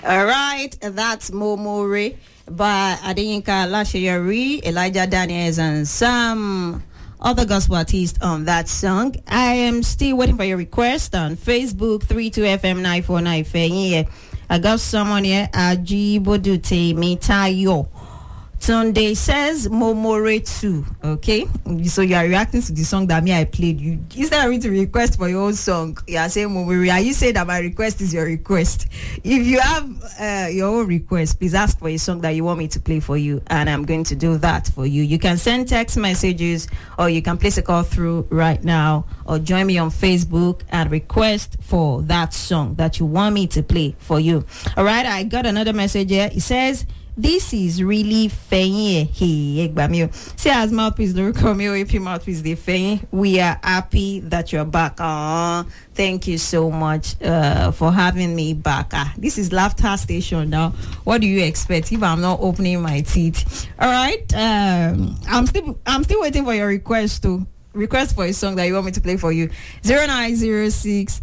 All right, that's Momore by Adeyinka Lasheyori, Elijah Daniels, and some other gospel artists on that song. I am still waiting for your request on Facebook, 32FM949 Fenye. I got someone here, Ajibodute Mitayo. Sunday says Momore 2, okay? So you are reacting to the song that I played. You instead of me to request for your own song, you are saying Momore. Are you saying that my request is your request? If you have your own request, please ask for a song that you want me to play for you, and I'm going to do that for you. You can send text messages, or you can place a call through right now, or join me on Facebook and request for that song that you want me to play for you. All right, I got another message here. It says, this is really Fenye. Hey, Egbamio. Say as mouthpiece, don't call me OAP mouthpiece, the Fenye. We are happy that you're back. Thank you so much for having me back. This is Laughter Station now. What do you expect if I'm not opening my teeth? All right. I'm still waiting for your request for a song that you want me to play for you. 0906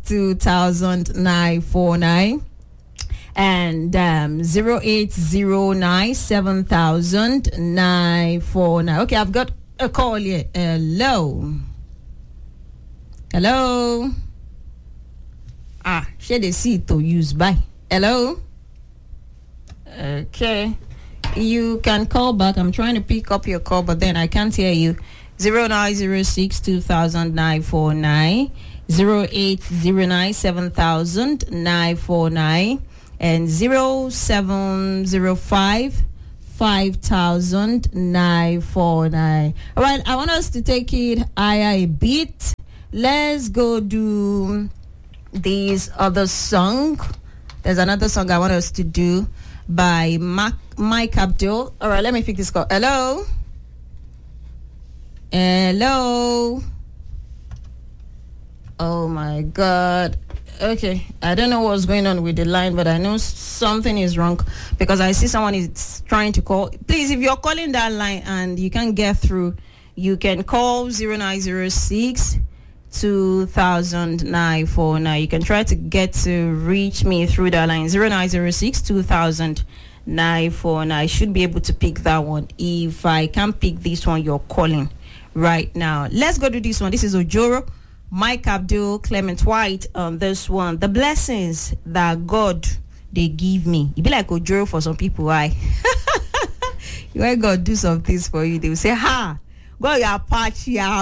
2000 and 0809 7000 Okay, I've got a call here. Hello. Share the seat to use. Bye. Hello. Okay. You can call back. I'm trying to pick up your call, but then I can't hear you. 0906 2000 0809 7000 and 0705 5000 All right, I want us to take it higher a bit. Let's go do this other song. There's another song I want us to do by Mike Abdul. All right, let me pick this call. Hello. Oh my God. Okay, I don't know what's going on with the line, but I know something is wrong because I see someone is trying to call. Please, if you're calling that line and you can't get through, you can call 0906 2000 You can try to get to reach me through that line, 0906 2000 I should be able to pick that one. If I can't pick this one, you're calling right now. Let's go to this one. This is Ojoro, Mike Abdul, Clement White on this one. The blessings that God they give me. It be like Ojoro for some people. Why? When God do some things for you, they will say, "Ha, God, you are partial."